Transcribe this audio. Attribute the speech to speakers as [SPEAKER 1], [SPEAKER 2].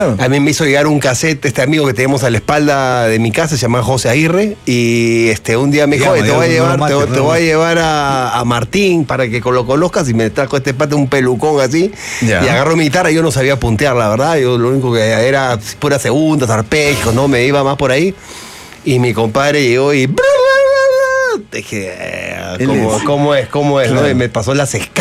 [SPEAKER 1] A mí me hizo llegar un cassette este amigo que tenemos a la espalda de mi casa, se llama José Aguirre, y un día me dijo, te voy a llevar a Martín para que lo conozcas, y me trajo este pata un pelucón así,
[SPEAKER 2] Ya.
[SPEAKER 1] y agarró mi guitarra. Yo no sabía puntear, la verdad, yo lo único que era pura segundas, arpegios, no me iba más por ahí, y mi compadre llegó y dije, ¿cómo es?
[SPEAKER 2] Claro.
[SPEAKER 1] ¿No? Y me pasó las escalas.